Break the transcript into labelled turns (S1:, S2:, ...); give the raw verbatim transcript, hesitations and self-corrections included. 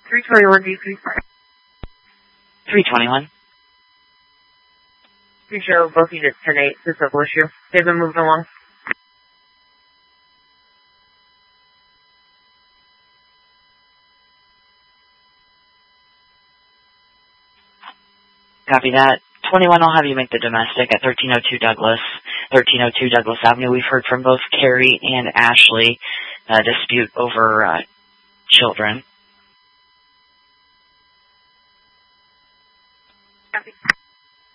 S1: three twenty-one D P.
S2: three twenty-one.
S1: three zero booking at ten eight. This is a issue. They've been moving along.
S2: Copy that. twenty-one, I'll have you make the domestic at thirteen oh two Douglas. thirteen oh two Douglas Avenue. We've heard from both Carrie and Ashley uh, dispute over uh, children.